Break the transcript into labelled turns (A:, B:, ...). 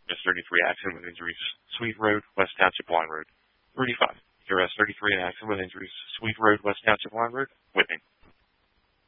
A: 33, accident with injuries, Sweet Road, West Township Line Road. 35, KRS 33, an accident with injuries, Sweet Road, West Township Line Road, Whitney.